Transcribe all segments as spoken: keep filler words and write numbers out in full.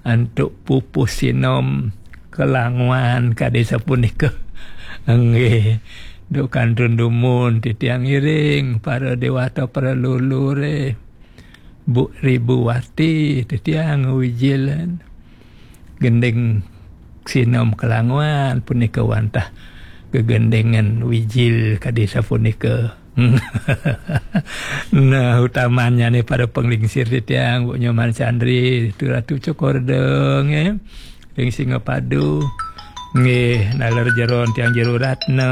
antuk pupuh sinom Kelangwan kade sapunika nggih duk kantun dumun titiang iring para dewata para lulure Bu Ribuwati titiang wijilan gendeng sinom Kelangwan punika wantah kegendengan wijil kade sapunika. Nah utamanya nih para penglingsir titiang Bu Nyoman Chandri itu Ratu Cokordeng ya ring Singapadu nggih nalar jero tiang jero Ratna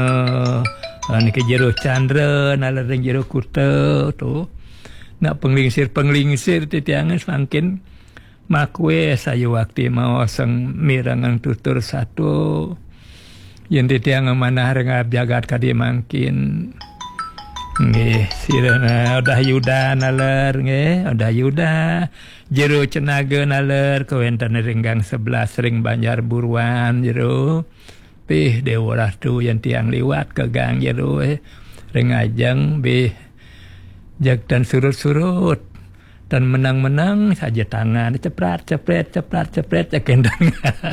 niki jero Chandra nalar ring jero Kuta tuh nak penglingsir-penglingsir titiangan semakin makwe saya waktu mau sang mirangan tutur satu yang titiang manah ring jagat kadi mangkin nggih sirana udah yuda nalar nggih udah yuda jero Cenaga nalar kawenten ringgang sebelas ring Banjar Buruan jero pih Dewa Ratu yang tiang liwat ke gang jero eh ring ajeng bih jak dan surut-surut dan menang-menang saja tangan ceprat cepret ceprat cepret kendang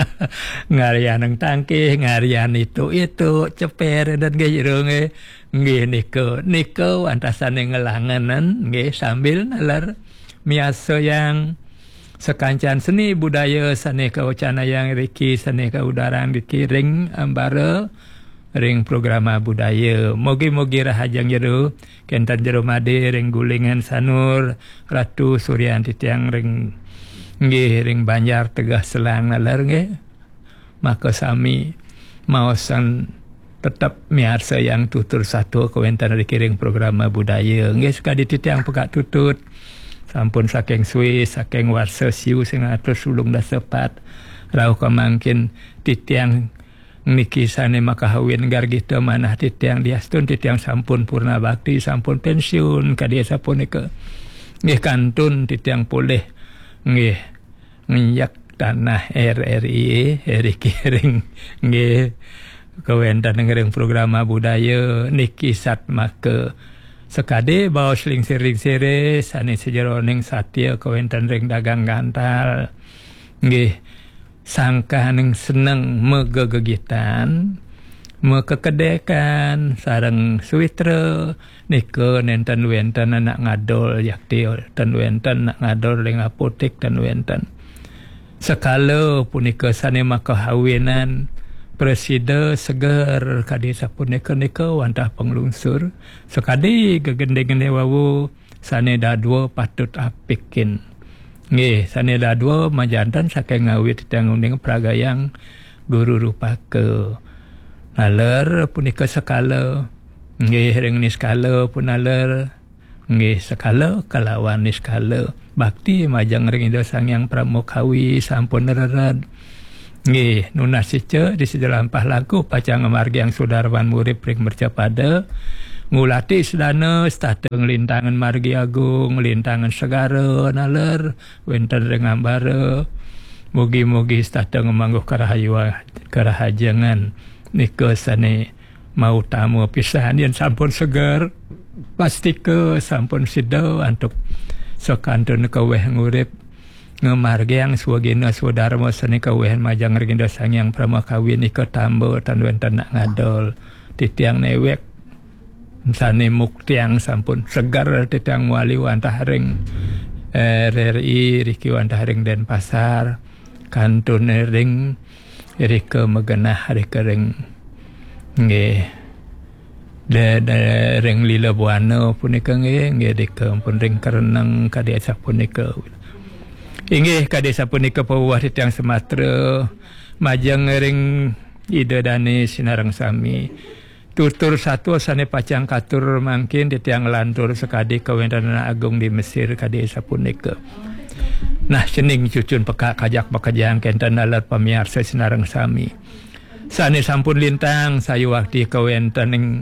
ngarian tangkih ngarian itu itu ceper dan jero nggih nggih nika nika antasane ngelanganan nggih sambil nalar miasa yang sekancan seni budaya saneka wacana yang riki saneka udarang dikiring ambara ring programa budaya mogi-mogi rahajang jero kentan jero made ring gulingan sanur Ratu Suryanti tiang ring nggih ring Banjar Tegah Selang nalar nggih maka sami maosan tetap miarsa yang tutur satu kawentan dikiring programa budaya nggih suka dititiang pekak tutut sampun saking suwi saking warsa siu sing atus sulung dasepat rauh kamangkin titiang niki sane makahawin gargita manah titiang diastun titiang sampun purna bakti sampun pensiun kadya sapunika nggih kantun titiang poleh nggih nginjak tanah R R I eri kiring nggih kawentan ngering programa budaya niki sat make sekade baos lingsir-lingsire sane sejeroning satya kawentan ring dagang gantal nggih sangka ning seneng megegegitan mekekedekan sareng suwitra nika nenten wenten anak ngadol yakti ten wenten anak ngadol ring apotek ten wenten sekala punika sane makahawinan Presida seger kadi sapunika nika wantah penglungsur sekadi gegendeng wawu sane dadua patut apikin nggih sane dadua majantan saking ngawit tangunding pragayang guru rupake naler punika sekala nggih ring niskala pun naler nggih sekala kalawan niskala bakti majang ring Ida Sang Hyang Pramukawi sampun nerad nggih nunasice di sedelampah laku pacang margi yang sudarwan murid ring mercapada ngulati sedana stata nglintangan margi agung nglintangan segara naler wenten ring ambara mugi-mugi stata ngemangguh karahayu karahajangan nika sane mau tamu pisahan yang sampun segar pasti ke sampun sida antuk sakantun kaweh ngurip ngemargi yang swagina swadarma sanika wehen majang ring Ida Sang Hyang Pramukawi nika tambo tan wenten nak ngadol titiang newek sane muktiang sampun segar titiang wali wantah ring R R I riki wantah ring Denpasar kantun ring rika megenah rika ring nggih de de ring Lila Buana punika nggih nggih rika pun ring Kareneng kadya sapunika inggih kadya sapunika pawuh titiang Sumatera majang ring Ida Dani Sinarang Sami tutur satu sane pacang katur mangkin titiang lantur sekadi kawentan agung di Mesir kadya sapunika nah cening cucun pekak kajak bakajang kenten alat pamiarsa Sinarang Sami sane sampun lintang sayu waktu kawentan ing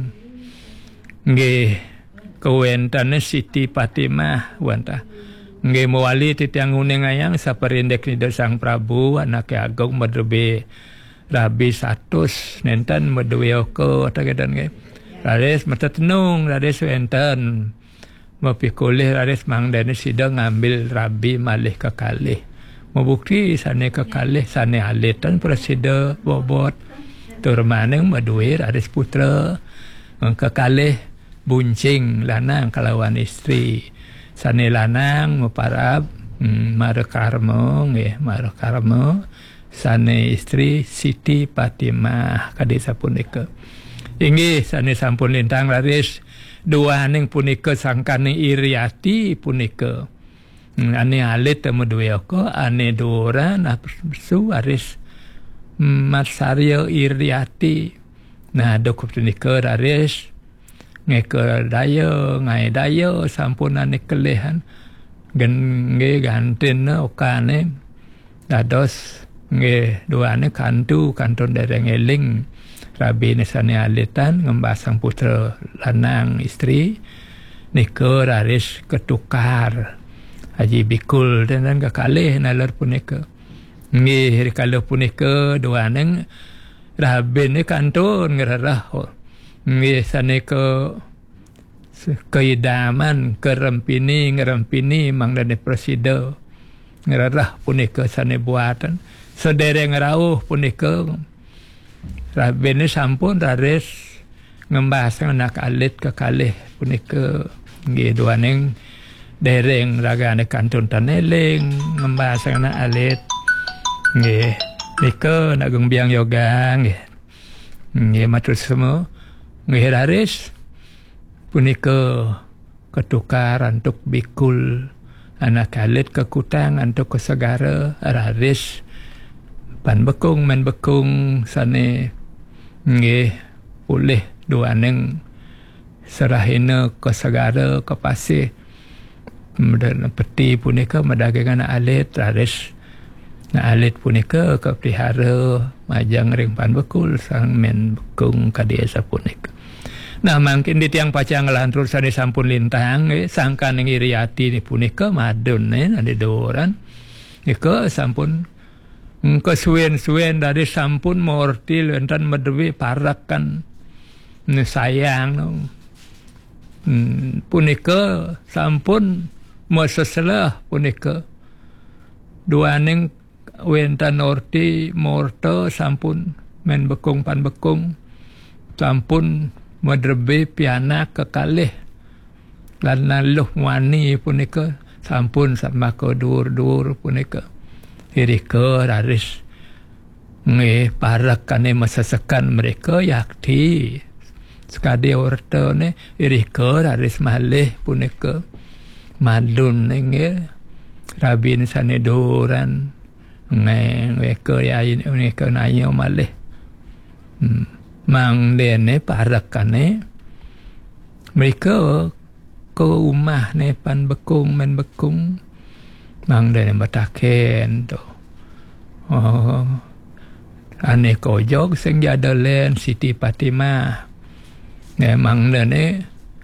nggih kawentan Siti Fatimah wantah nggih mawali titiang uning ayang saperindek Ida Sang Prabu anake agung medebe rabi satus nenten medwe oko atagedan nggih rades metetenung rades wenten mapikulih rades mangdene sida ngambil rabi malih kekalih Membukti sana kekalih sana alitan presiden bobot turmaneng maduir aris putra kekalih buncing lanang kalawan istri sana lanang meparab hmm, marakarma nggih marakarma sana istri Siti Fatimah kadisa punika inggih sana sampun lintang laris dua ning punika sangkane Iriati punika ane alit temu dua ko ane dora nah su aris Marsaryo Iriati nah dokup punika aris ngeke daya ngai daya sampun ane kelehan gen nge gantin okane dados nge dua ane kantu kanton dereng eling rabi nesane alitan ngembasang putra lanang istri nika aris ketukar Haji Bikul dan dan kekalih nalar punika nggih kalau punika dua neng rabin ni kanton ngerah nggih sane ke keidaman kerempini ngerempini mangdane presiden ngerah punika sane buatan sedereng rawuh punika rabin ni sampun raris ngembas anak alit kekalih punika nggih dua neng dereng ragane kanton Taneleng ngembas anak alit nggih nika nagung biang yoga nggih nggih matur semua nggih raris punika ketukar untuk Bikul anak alit ke Kutang untuk ke Segara raris pan bekung men bekung sane nggih pulih dua neng serahina ke Segara ke Pasir dan peti punika madagang anak alit raris na alit punika kepelihara majang ring pan bekul sang men bekung kadiasa punika nah mangkin di tiang pacang lantur sane sampun lintang eh, sangkan ing Iriati ni punika madun eh ade doran nika sampun kesuwen-suwen dari sampun mortil enten medewi parakan sayang hmm, punika sampun masalah punika dua ning wenta norti morto sampun men bekung pan bekung sampun madrebe pianak kekalih lan naluh wani punika sampun samako dur-dur punika irika raris nggih parakane masasakan mereka yakti sekade ortone irika raris malih punika madun nge rabin sane doran nge weke yain weke nayo malih hmm. mang dene parakane mereka ke rumah ne pan bekung men bekung mang dene bataken to oh ane kojog sing jadalen Siti Fatimah memang dene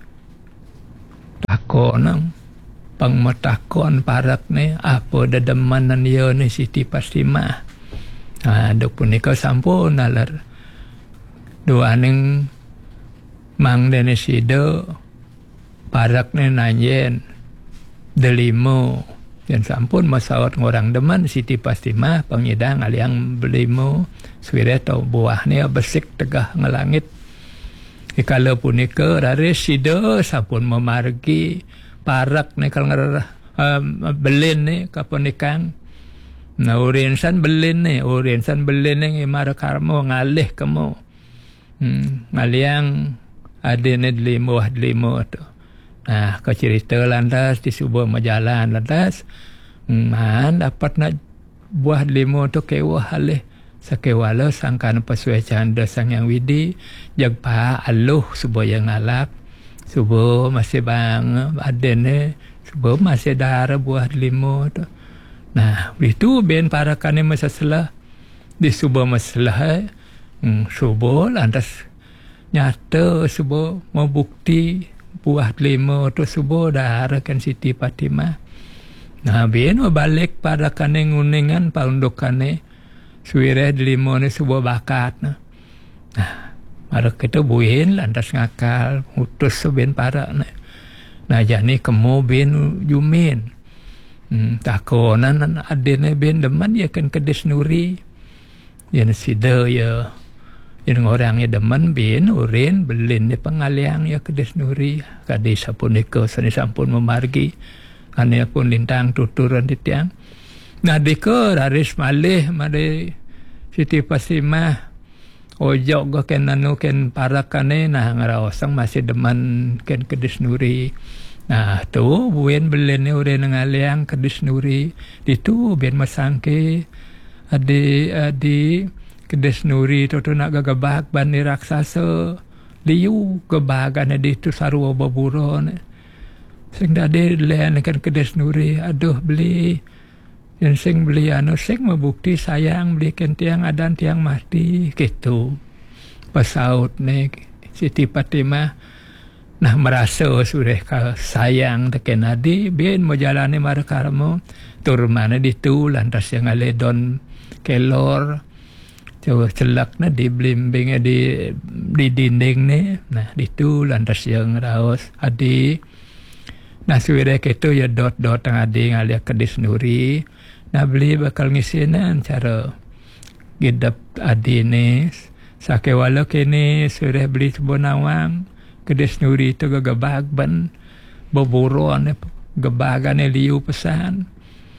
takon pang matakon parak ni apa dedemanan dia ni Siti Fatimah ha dok punika sampun nalar dua ning mang dene sida parak ni nanyen delimo dan sampun masawat ngorang deman Siti Fatimah pangidang aliang belimo suwire tau buah ni besik tegah ngelangit ikala punika raris sida sampun memargi parak ni kalau ngarah um, belin ni kapunikang na oriensan belin ni oriensan belin ni mara karmo ngalih kamu hmm, ngaliang ada ni limo limo tu nah kau cerita lantas di sebuah majalah lantas man dapat nak buah limo tu kewah halih sakewala sangkan pasuai canda sang yang widi jagpa aluh sebuah yang ngalap subuh masih bang ada ni subuh masih darah buah limo tu nah itu ben para kane masalah di subuh masalah hmm, subuh lantas nyata subuh mau bukti buah limo tu subuh darah kan Siti Fatimah nah ben balik pada kane nguningan paunduk kane suwire limo ni subuh bakat nah ada kita buin lantas ngakal utus ben para nah nah jani kemo ben jumin hmm, takonan adene ben demen ya kan kedes nuri ya sida ya yang orang ya demen ben urin belin ni pengaliang ya kedes nuri kadi sapunika sani sampun memargi ane pun lintang tuturan di tiang nah deke raris malih made Siti Pasimah ojok go ken anu ken parakane nah ngaraosang masih demen ken kedes nuri. Nah tu buen belen ure ngaliang kedes nuri ditu ben masangke adi adi kedes nuri tu tu nak gagabak bani raksasa liu gebagan di tu sarua baburon sing dade len kan kedes nuri aduh beli yang sing beli anu sing membukti sayang beli ken tiang adan tiang mati gitu pasaut ne Siti Patimah nah merasa sudah sayang teken adi bien mojalane marakarmo tur mana ditu lantas yang ale don kelor coba celak na di blimbing di di dinding ne nah ditu lantas yang raos adi nah sudah gitu ya dot dot tang adi ngalia kedes nuri nah beli bakal ngisinan cara gidap adine sake wala kene sureh beli sebonawang kedes nuri itu gagabag ban boboron gabagane liu pesan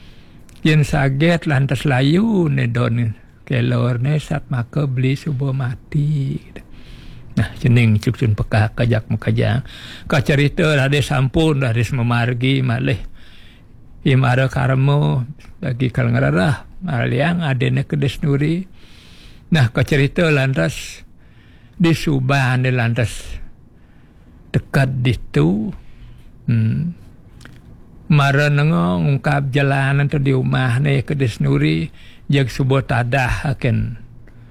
yen saget lantas layu ne don kelor ne sat maka beli subuh mati nah jening cukcun pekak kajak mekajang ka cerita rade sampun rade memargi malih imara karmo bagi kal ngararah aliang adene kedes nuri nah ka cerita lantas di Subah ne lantas dekat ditu hmm. mara nengo ngungkap jalanan tu di rumah ne kedes nuri jag subuh tadah akan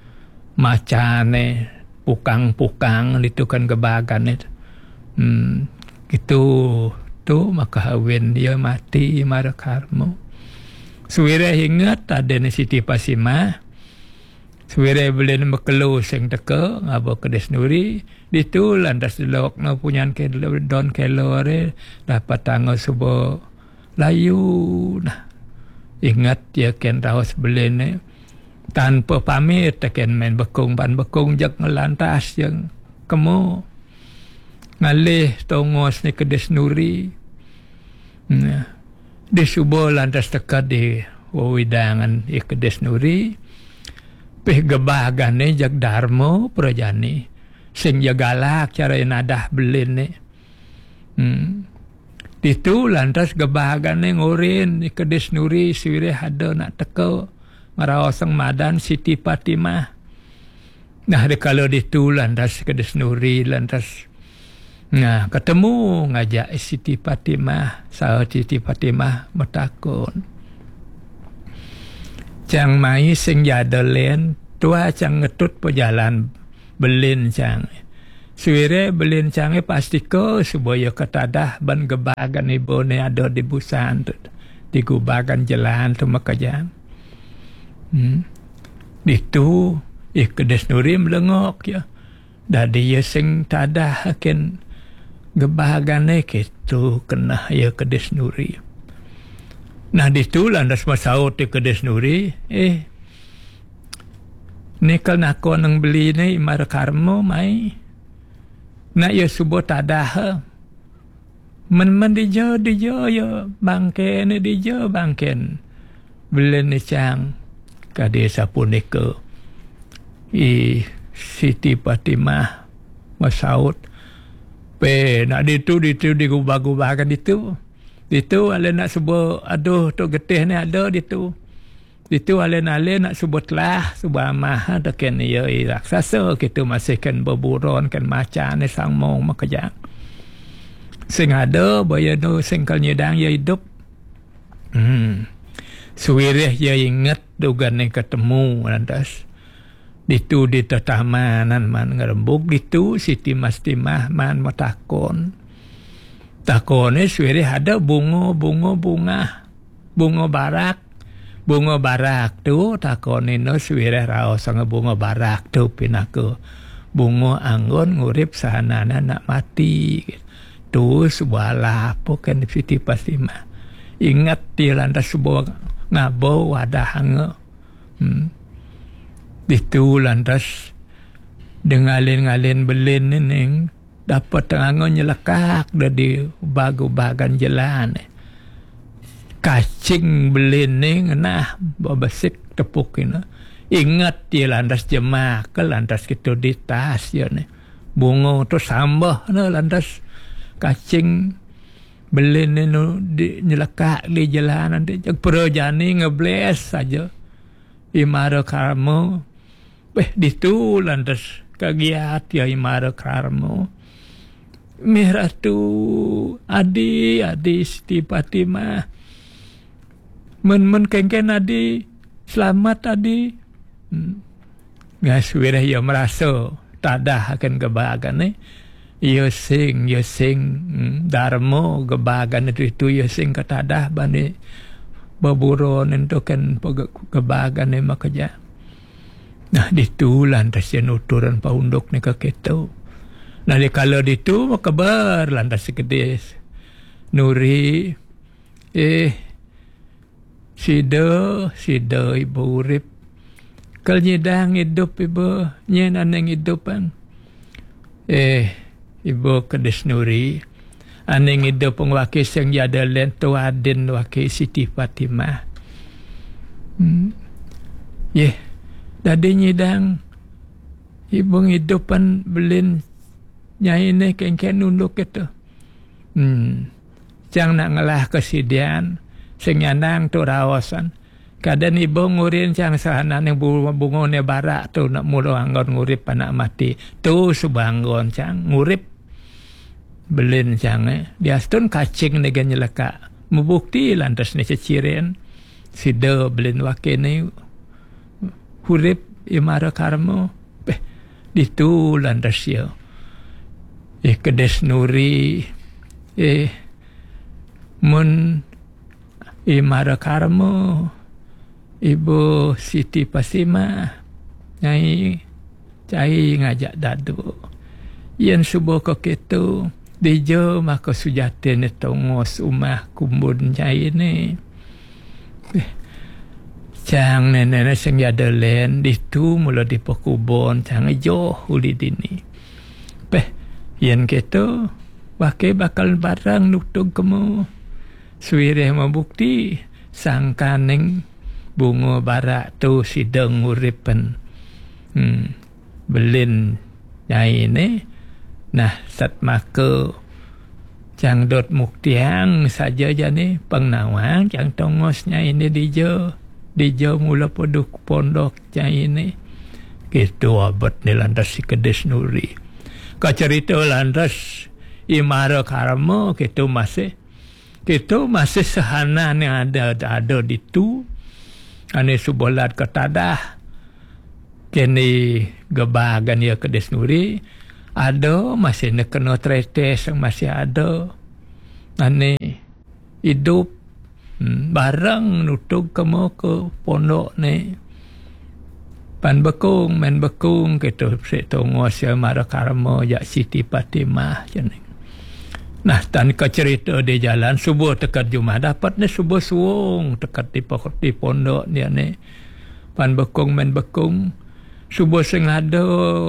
macane pukang-pukang itu kan gebagan itu hmm. gitu tu maka hawin dia mati mara karmo suwira ingat ada ni Siti Pasimah suwira belen mekelu sing teka ngabo kedes nuri ditu lantas delok no punyan ke don kelore dapat tanggo subuh layu nah ingat ya ken raos belen tanpa pamit teken men bekung ban bekung jak ngelantas yang kemo ngalih tongos ni kedes nuri nah di subuh lantas dekat di wawidangan i kedes nuri peh gebagane jak darmo prajani sing jagalak cara nadah belin ni hmm. Ditu lantas gebagane ngurin i kedes nuri siwire hada nak teka ngaraosang madan Siti Patimah nah de kalau ditu lantas kedes nuri lantas nah ketemu ngajak Siti Patimah saha Siti Patimah metakun cang mai sing jada len tua cang ngetut pejalan belin cang suwire belin cange pasti ke supaya ketadah ban gebagan ibu ne ada di busan tu di gubagan jalan tu makajang hmm. Ditu ik kedes nuri melengok ya dadi ya sing tadah akan gebagane gitu kena ya kedes nuri nah ditu landas masaut di kedes nuri eh nikal nako nang beli ni mar karmo mai na ya subuh tadah men men dijo dijo ya bangke ni dijo bangken beli ni cang kade sapunika i Siti Patimah masaut pe nak ditu ditu digubah-gubahkan ditu ditu ale nak subuh aduh tu getih ni ada ditu ditu ale ale nak subuh telah subuh amah teken ya raksasa kitu masih kan berburon kan macan ni sang mong makajang sing ada baya no sing kal nyedang ya hidup hmm suwireh ya ingat dugan ni ketemu lantas ditu di tetamanan man ngerembuk ditu Siti Mastimah man matakon takone suwire ada bungo bungo bunga bungo barak bungo barak tu takone no suwire raos sang bungo barak tu pinake bungo anggon ngurip sahanana nak mati tu subala pokan Siti Patimah ingat dia lantas sebuah ngabo wadah hanga. Hmm. Itu lantas dengalin-ngalin belin ini dapat tengah nyelekak dari bagu-bagan jalan. Kacing belin ni nah babasik tepuk ini. Ingat dia lantas jemak ke lantas kita di tas ya ni. Bunga tu sambah na lantas kacing belin ni di nyelekak di jalan nanti jak perjani ngebles saja. Imara karmo eh ditu lantas kagiat ya imara karmo merah tu adi adi Siti Fatimah men-men kengken adi selamat adi hmm. Ngaswirah ya merasa tadah akan kebahagiaan eh ya sing ya sing hmm. Dharma kebahagiaan itu itu ya sing katadah bani baburon itu kan kebahagiaan ni makaja. Nah ditu lantas yang uturan paundok ni ke kita. Nah di kalau ditu makabar lantas sekedis Nuri eh sida sida ibu urip kal nyedang hidup ibu nyen aneng hidupan eh ibu kedes Nuri aneng hidup pengwakis yang jada lento adin wakil Siti Fatimah. Hmm. Yeah. Dadi nyidang ibu hidupan belin nyai ni kengken nunduk itu. Hmm. Jang nak ngelah kesidian sing nyanang tu rawasan. Kadang ibu ngurin jang sahana yang bunga ni barak tu nak mula anggon ngurip anak mati. Tu subanggon jang ngurip belin jang eh. Dia stun kacing ni ganyelaka. Membukti lantas ni ceciren. Sida belin wakil ni hurip imara karmo eh ditu lantas ya eh kedes Nuri eh mun imara karmo ibu Siti Fatimah nyai cai ngajak dadu yen subuh ke kitu dijo maka sujate ne tongos umah kumbun nyai ni eh Cang nenek sing ada len ditu mula di pekubon cang jauh uli dini. Peh yen keto wakai bakal barang nuktug kamu suire membukti sangkaneng bunga barak tu sidang uripen hmm, belin nyai ni nah sat maka cang dot muktiang saja jani pengnawang cang tongosnya ini dijo dijo mula poduk pondok cai ini gitu abad ni lantas si kedes Nuri kacerita lantas imara karmo gitu masih gitu masih sehana yang ada ada di tu ane subolat ketadah kini gebagan ya kedes Nuri ada masih nak kena tretes yang masih ada ane hidup Hmm, barang nutug kamu ke pondok ni pan bekung men bekung kita setongos ya mara karmo ya Siti Fatimah jani. Nah tan ka cerita di jalan subuh tekat Jumat dapat ni subuh suung tekat di pokok di pondok ni ni pan bekung men bekung subuh sing ada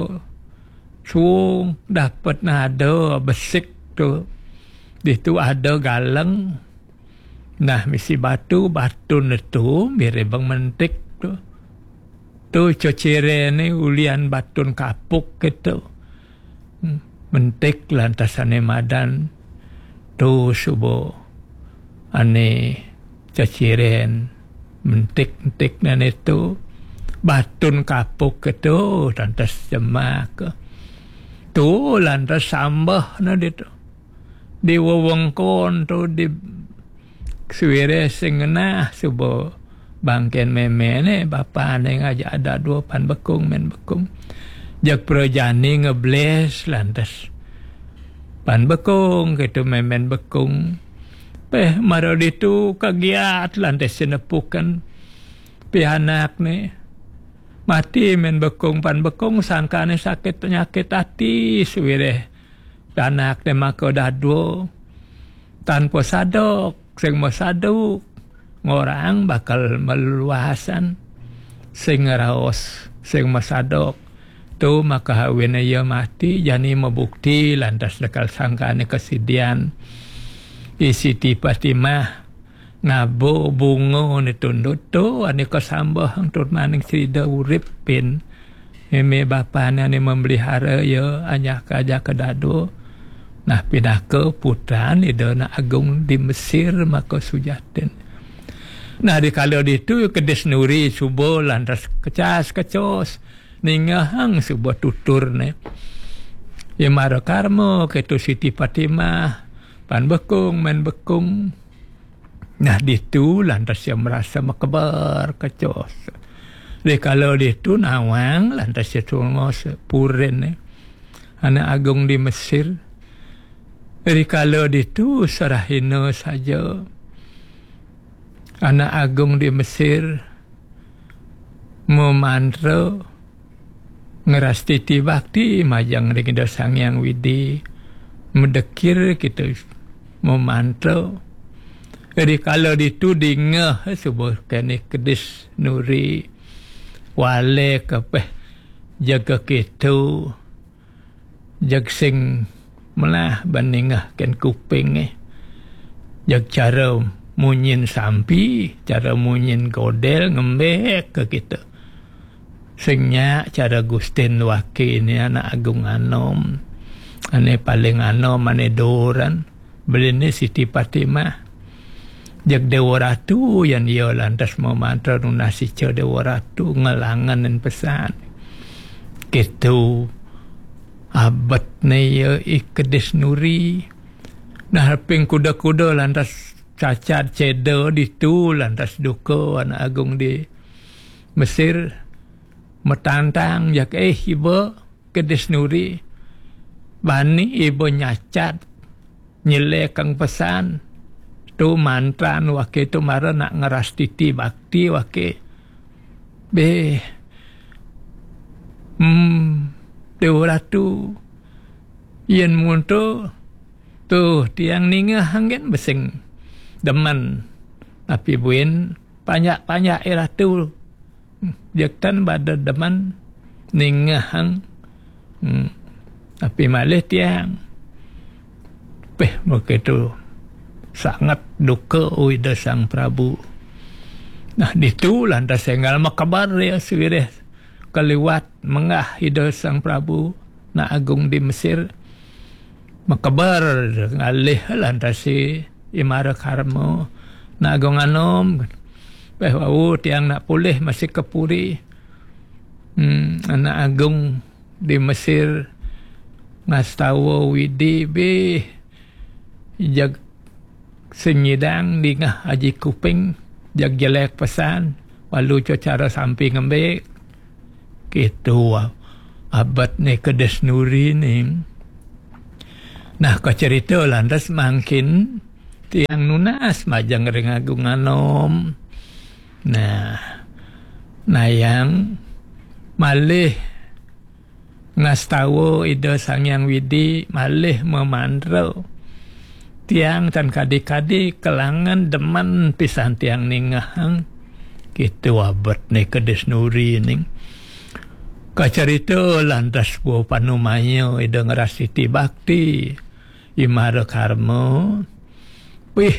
suung dapat nado besik tu di tu ada galang. Nah, misi batu, batu itu mirip bang mentik tu. Tu cocire ni ulian batun kapuk gitu. Mentik lantasane madan. Tu subuh. Ane cociren. Mentik-mentik dan itu. Batun kapuk gitu. Lantas jemak. Tu lantas sambah na itu. Di wawangkon tu di suire sengena subuh bangken meme ne bapa ne ngajak ada dua pan bekung men bekung jak projani ngebles lantas pan bekung gitu memen bekung peh maro ditu kagiat lantas senepukan pianak ne mati men bekung pan bekung sangkane sakit penyakit hati suire anak ne mako dado tanpa sadok sing masaduk ngorang bakal meluasan sing raos sing masaduk tu maka hawin ia mati jani membukti lantas dekal sangkane kesidian isi Fatimah ngabo bungo ni tundut tu ane kesambah tut maning sida urip pin eme bapana ni memelihara ya anyah kaja kedado nah pindah ke putra ni dana agung di Mesir maka sujatin. Nah di kala itu kedes nuri subuh lantas kecas kecos ningahang sebuah tutur ne Imara karmo ketu Siti Fatimah pan bekung men bekung. Nah ditu lantas dia merasa makabar kecos. Di kala itu nawang lantas dia tungos puren ne anak agung di Mesir. Di kala itu sarahina saja anak agung di Mesir memantra ngerastiti bakti majang dengan Sang Hyang Widi mendekir kita memantra. Jadi kalau itu dingah sebuah kene kedis nuri wale kapeh jaga kita jag sing melah bandingah ken kuping eh jag cara munyin sampi, cara munyin kodel ngembek ke kita. Singnya cara Gustin Waki ni anak agung anom. Ane paling anom ane doran. Beli ni Siti Fatimah. Jak Dewa Ratu yang ia lantas memantra nunasi cer Dewa Ratu ngelangan dan pesan. Gitu abad ni ia ikedis nuri. Nah ping kuda-kuda lantas cacat ceder ditu lantas duka anak agung di Mesir metantang jak eh ibu kedis nuri bani ibu nyacat nyelekang pesan tu mantran wake tu mara nak ngerastiti bakti wake be hmm Dewa Ratu yen muntu tu tiang ninga hanggen besing deman tapi buin banyak-banyak era tu jaktan pada deman ningahang hmm. Tapi malih tiang peh begitu sangat duka uida Sang Prabu. Nah ditu lantas enggal makabar ya sewireh kaliwat mengah ida Sang Prabu na agung di Mesir makabar ngalih lantas si Imara karmo na agung anom bahwa tiang nak pulih masih kepuri hmm, anak agung di Mesir ngastawa Widi be jag senyidang di ngah aji kuping jag jelek pesan walu co cara samping ngembek gitu abad ni kedes nuri ni. Nah kau cerita lantas mangkin tiang nunas majang ring agung anom. Nah nayang malih ngastawa ida Sang Hyang Widi malih memantra tiang tan kadi-kadi kelangan deman pisan tiang ningahang gitu abad ni kedes nuri ni. Kacarita lantas buah panumayo ida ngerasiti bakti Imara karmo wih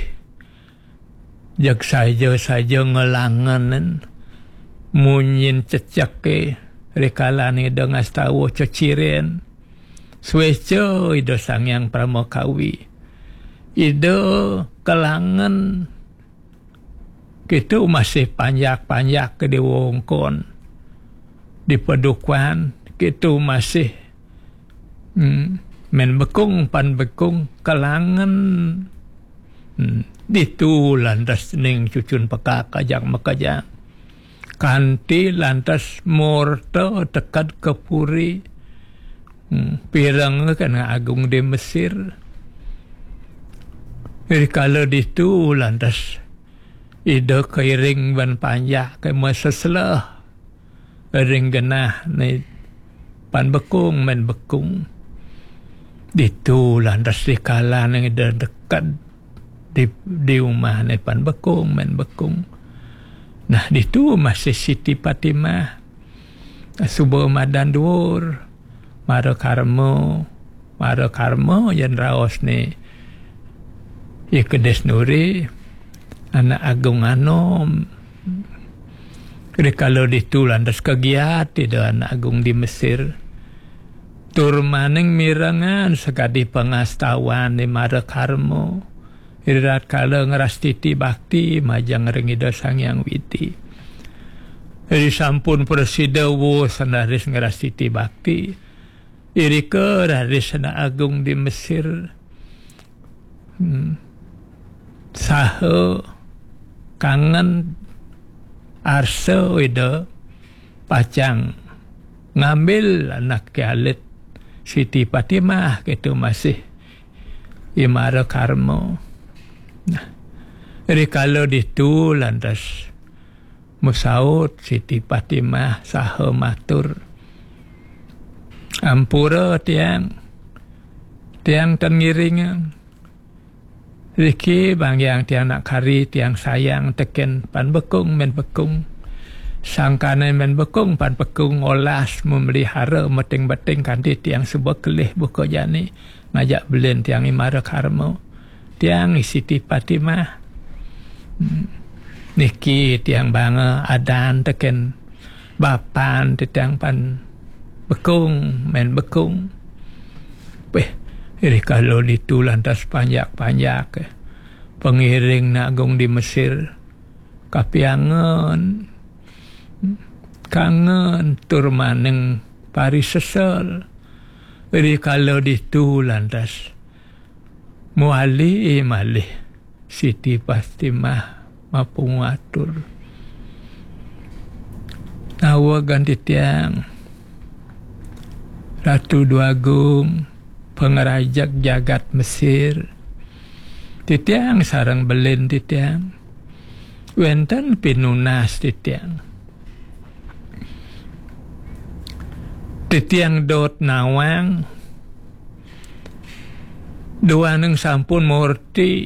jak saja-saja ngelanganan munyin cecak ke rekalan ida ngastawa ceciren suweco ida Sang Hyang Pramokawi ida kelangan gitu masih panjak-panjak ke diwongkon di pedukuan gitu masih hmm, men bekung pan bekung kelangan hmm, ditu lantas ning cucun pekak kajang makajang kanti lantas morto tekad kepuri hmm, pirang kena agung di Mesir. Jadi kalau ditu lantas ida kairing ban panjak ke masa selah ring genah ni pan bekung men bekung ditu lantas dikala nang ida dekat di, di rumah ni pan bekung men bekung. Nah itu masih Siti Fatimah subuh madan dhuwur mara karmo mara karmo yen raos ni ya kedes nuri anak agung anom. Jadi kalau ditu lantas kegiat tidak anak agung di Mesir tur maning mirangan sekadi pengastawan di mara karmo irat kala ngerastiti bakti majang rengida sang yang witi. Jadi sampun presida wo sandaris ngerastiti bakti iri ke raris anak agung di Mesir hmm. saha kangen arsa ida pacang ngambil anak Khalid Siti Fatimah itu masih imara karmo. Nah, jadi kalau itu lantas musaut Siti Fatimah saha matur ampura tiang tiang tengiringan Riki bang yang tiang nak kari tiang sayang teken pan bekung men bekung sangkane men bekung pan bekung olas memelihara meting-beting kanti tiang sebuah kelih buka jani ngajak belen tiang imara karmo tiang Siti Fatimah hmm. Niki tiang banga adan teken bapan tiang pan bekung men bekung weh jadi kalau itu lantas panjak-panjak pengiring nagung di Mesir kapiangan kangen tur maneng pari sesel. Jadi kalau itu lantas muali malih Siti Fatimah mapung atur nawa ganti tiang Ratu Duagung pengerajak jagat Mesir titiang sarang belen titiang wenten pinunas titiang titiang dot nawang dua neng sampun murti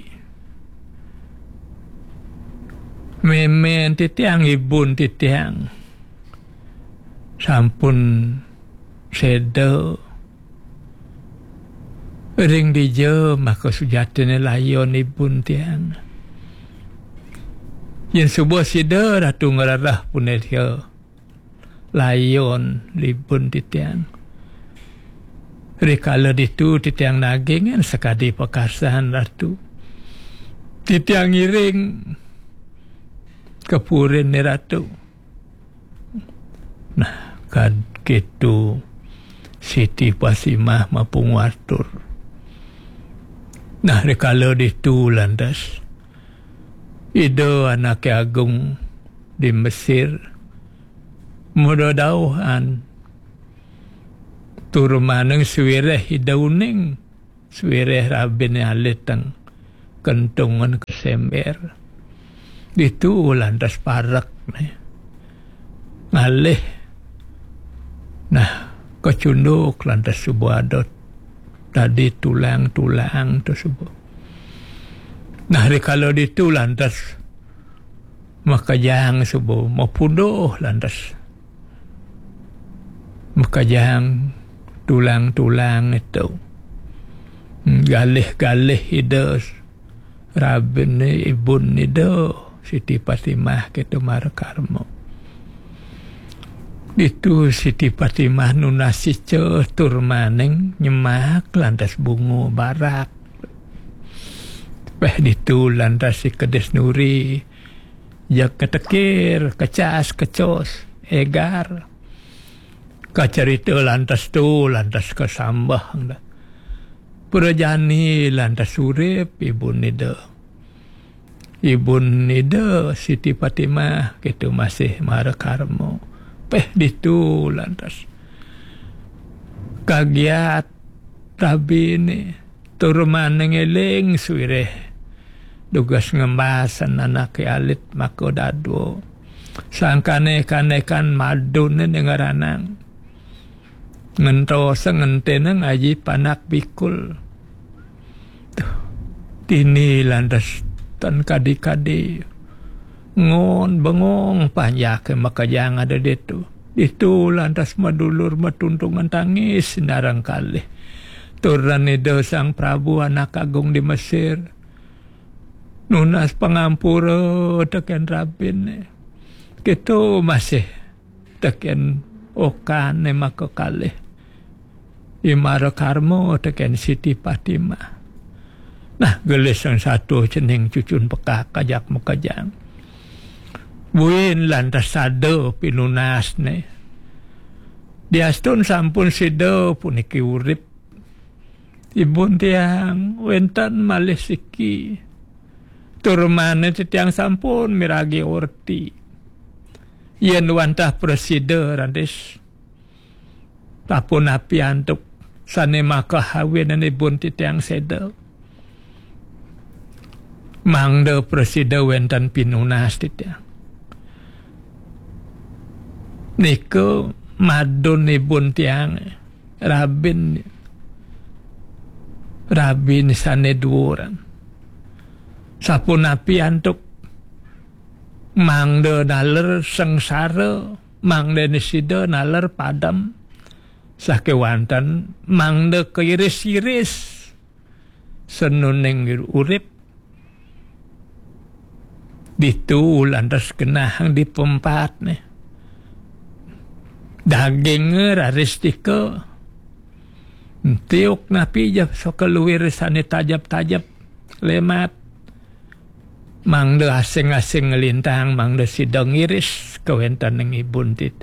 memen titiang ibun titiang sampun sedo ring di je maka sujatene layon ibun tiang yen subuh sida ratu ngararah punetia layon libun titiang rikala ditu titiang nagingan sekadi pekarsahan ratu titiang iring kepurin ni ratu. Nah kad gitu Siti Fatimah mapung watur. Nah rikala ditu lantas ida anak agung di Mesir mudadauhan turmaneng suwireh idauning suwireh rabin alitang kentungan kesember ditu lantas parak nih ngalih nah kecunduk lantas subuh adot tadi tulang-tulang tu subuh. Nah kalau ditu lantas maka jang subuh mau punduh lantas maka jang tulang-tulang itu galih-galih ida rabin ibun ida Siti Fatimah kita markarmo itu Siti Fatimah nunasi ce turmaneng nyemak lantas bungu barak peh ditu lantas si kedes nuri jak ketekir kecas kecos egar kacarita lantas tu lantas kesambah purajani lantas urip ibu nida ibu nida Siti Fatimah kita masih markarmo peh ditu lantas kagiat tabi ni turmaneng eling suireh dugas ngembasan anak alit makodado sangkane kanekan madun dengaranang ngento sengentene ngaji panak bikul tuh tini lantas tan kadi-kadi ngon bengong panjak ke makajang ada itu itu lantas madulur matuntungan tangis narang kali turun itu sang Prabu anak agung di Mesir nunas pangampura teken Rabin gitu masih teken okan maka kali Imara Karmo teken Siti Fatimah. Nah gelis yang satu cening cucun pekak kajak makajang buin lantas sado pinunas ne diastun sampun sido puniki urip ibun tiang wentan malih siki turmane tiang sampun miragi orti yen wantah presida randes tapun api antuk sane maka hawin ibun tiang sedo mangde presida wentan pinunas tiang Niko madun ibun tiang Rabin Rabin sane duoran sapun api antuk mangde naler sengsara mangde nisida naler padam sakewantan mangde keiris-iris senuning urip ditu lantas kenahang di pempat nih daging raristika tiuk napi jap so keluir sane tajap-tajap lemat mangde asing-asing ngelintang mangde sidang iris kawentan ng ibun tit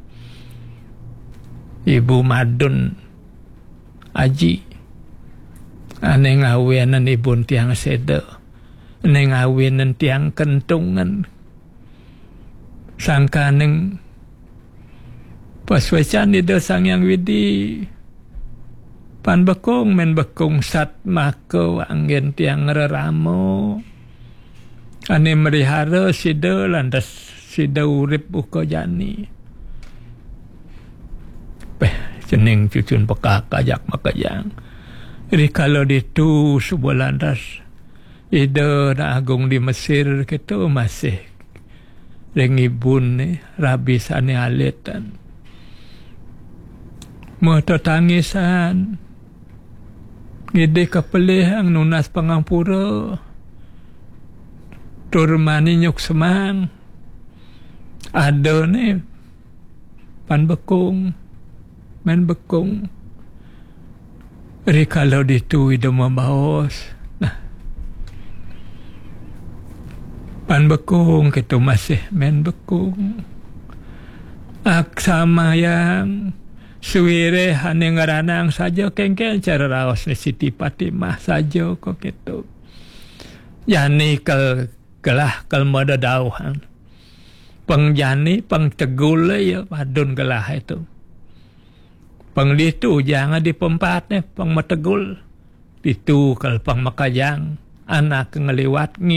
ibu madun aji ane ngawenan ibun tiang sedo ane ngawenan tiang kentungan sangka neng paswecan ida sang yang widi pan bekong men bekong sat maka angin tiang reramo ane merihara sida lantas sida urip uko jani peh cening cucun pekak kajak makajang jadi kalau ditu sebuah lantas ida na agung di Mesir kita masih rengibun ni rabi sane aletan mata tangisan ngide kapelihang nunas pangampura turmani nyuk semang ada ni pan bekong men bekong ri kalau ditu ida membaos nah pan bekong kita masih men bekong aksama yang suwire hane ngaranang saja kengkel cara raos ni Siti Fatimah saja kok gitu. Yani kel gelah kel mada dauhan. Pengjani pengtegul ya padun gelah itu. Penglitu jangan di pempatnya pengmetegul. Itu kel pengmakajang anak ngeliwat